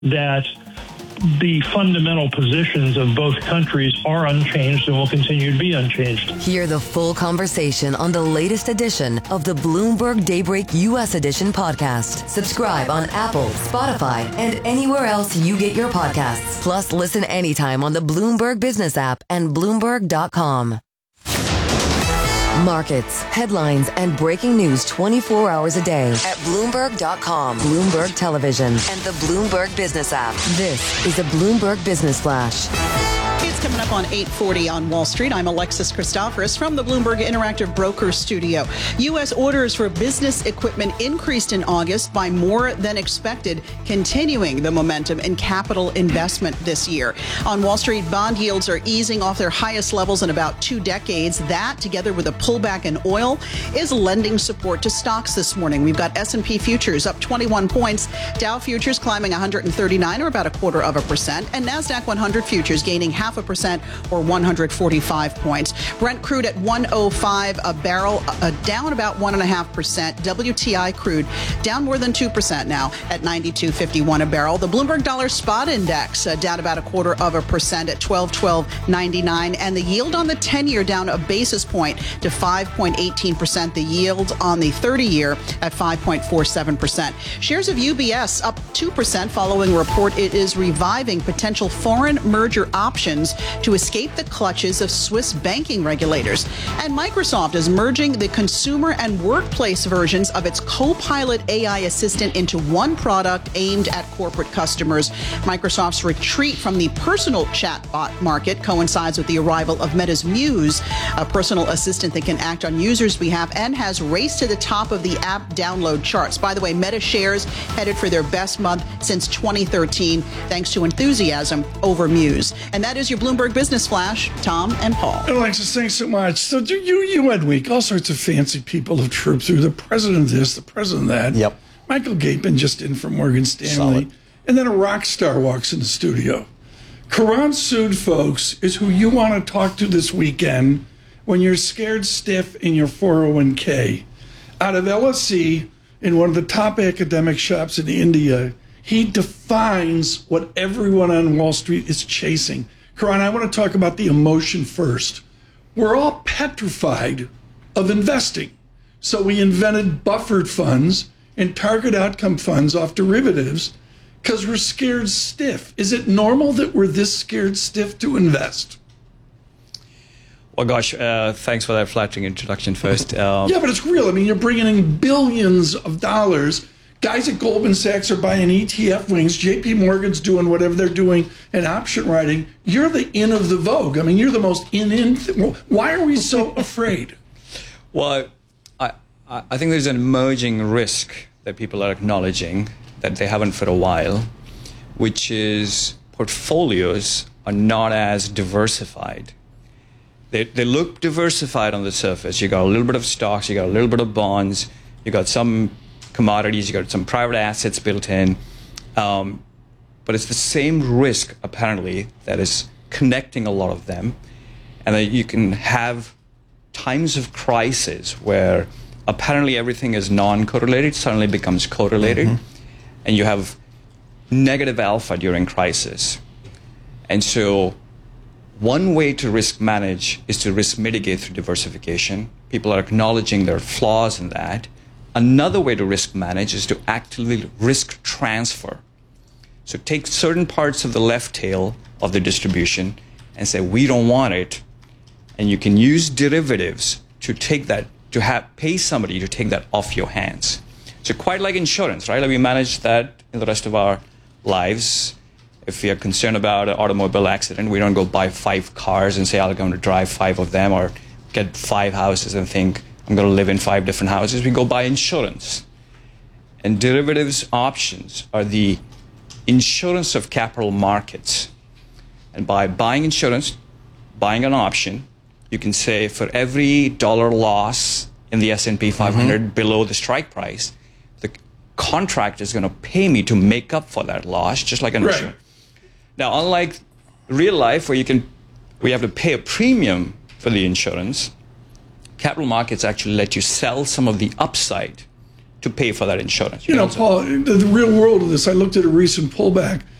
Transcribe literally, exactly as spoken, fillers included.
that the fundamental positions of both countries are unchanged and will continue to be unchanged. Hear the full conversation on the latest edition of the Bloomberg Daybreak U S Edition podcast. Subscribe on Apple, Spotify, and anywhere else you get your podcasts. Plus, listen anytime on the Bloomberg Business app and Bloomberg dot com. Markets, headlines, and breaking news twenty-four hours a day at Bloomberg dot com, Bloomberg Television, and the Bloomberg Business app. This is a Bloomberg Business Flash. It's coming up on eight forty on Wall Street. I'm Alexis Christoforous from the Bloomberg Interactive Brokers Studio. U S orders for business equipment increased in August by more than expected, continuing the momentum in capital investment this year. On Wall Street, bond yields are easing off their highest levels in about two decades. That, together with a pullback in oil, is lending support to stocks this morning. We've got S and P futures up twenty-one points, Dow futures climbing one hundred thirty-nine, or about a quarter of a percent, and NASDAQ one hundred futures gaining half a percent, or one hundred forty-five points. Brent crude at one oh five a barrel, uh, down about one point five percent. W T I crude down more than two percent now at ninety-two fifty-one a barrel. The Bloomberg Dollar Spot Index uh, down about a quarter of a percent at twelve twelve ninety-nine, and the yield on the ten-year down a basis point to five point one eight percent. The yield on the thirty-year at five point four seven percent. Shares of U B S up two percent following a report it is reviving potential foreign merger options to escape the clutches of Swiss banking regulators. And Microsoft is merging the consumer and workplace versions of its Copilot A I assistant into one product aimed at corporate customers. Microsoft's retreat from the personal chatbot market coincides with the arrival of Meta's Muse, a personal assistant that can act on users' behalf and has raced to the top of the app download charts. By the way, Meta shares headed for their best month since twenty thirteen, thanks to enthusiasm over Muse. And that is your Bloomberg Business Flash. Tom and Paul. Alexis, thanks so much. So you, you had week, all sorts of fancy people have trooped through. The president of this, the president of that. Yep. Michael Gapin just in from Morgan Stanley. Solid. And then a rock star walks in the studio. Karan Sood, folks, is who you want to talk to this weekend when you're scared stiff in your four oh one k. Out of L S E, in one of the top academic shops in India, he defines what everyone on Wall Street is chasing. Karan, I want to talk about the emotion first. We're all petrified of investing. So we invented buffered funds and target outcome funds off derivatives because we're scared stiff. Is it normal that we're this scared stiff to invest? Well, gosh, uh, thanks for that flattering introduction first. Um, yeah, but it's real. I mean, you're bringing in billions of dollars. Guys at Goldman Sachs are buying E T F wings. J P Morgan's doing whatever they're doing in option writing. You're the in of the vogue. I mean, you're the most in in. Th- Why are we so afraid? Well, I, I think there's an emerging risk that people are acknowledging that they haven't for a while, which is portfolios are not as diversified. They, they look diversified on the surface. You got a little bit of stocks, you got a little bit of bonds, you got some commodities, you got some private assets built in, um, but it's the same risk apparently that is connecting a lot of them, and that you can have times of crisis where apparently everything is non-correlated suddenly becomes correlated, mm-hmm. and you have negative alpha during crisis. And so one way to risk manage is to risk mitigate through diversification. People are acknowledging their flaws in that. Another way to risk manage is to actively risk transfer. So take certain parts of the left tail of the distribution and say, we don't want it. And you can use derivatives to take that, to have, pay somebody to take that off your hands. So quite like insurance, right? Like we manage that in the rest of our lives. If we are concerned about an automobile accident, we don't go buy five cars and say, I'm going to drive five of them, or get five houses and think, I'm going to live in five different houses. We go buy insurance. And derivatives options are the insurance of capital markets. And by buying insurance, buying an option, you can say for every dollar loss in the S and P five hundred mm-hmm. below the strike price, the contract is going to pay me to make up for that loss, just like an right. insurance. Now, unlike real life where you can, we have to pay a premium for the insurance, capital markets actually let you sell some of the upside to pay for that insurance. You know, Paul, the, the real world of this, I looked at a recent pullback.